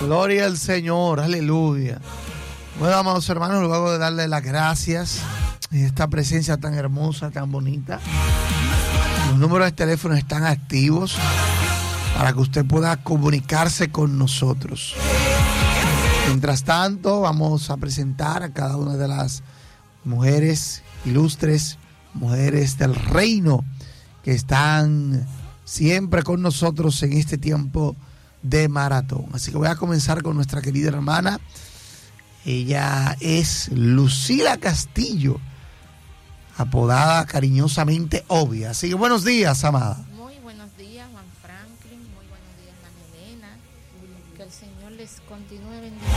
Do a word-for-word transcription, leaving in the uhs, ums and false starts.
Gloria al Señor, aleluya. Bueno, amados hermanos, luego de darle las gracias en esta presencia tan hermosa, tan bonita, los números de teléfono están activos para que usted pueda comunicarse con nosotros. Mientras tanto, vamos a presentar a cada una de las mujeres ilustres, mujeres del reino, que están siempre con nosotros en este tiempo de maratón. Así que voy a comenzar con nuestra querida hermana. Ella es Lucila Castillo, apodada cariñosamente Obvia. Así que buenos días, amada. Muy buenos días, Juan Franklin. Muy buenos días, Ana Elena. Que el Señor les continúe bendiciendo.